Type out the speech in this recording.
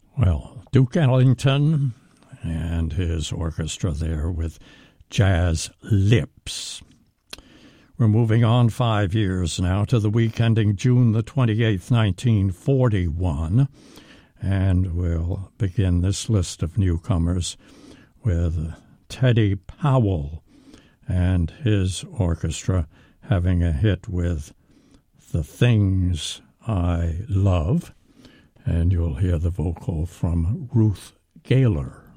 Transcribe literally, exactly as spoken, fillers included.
Well, Duke Ellington and his orchestra there with Jazz Lips. We're moving on five years now to the week ending June the twenty-eighth, nineteen forty-one, and we'll begin this list of newcomers with Teddy Powell and his orchestra having a hit with The Things I Love, and you'll hear the vocal from Ruth Gaylor.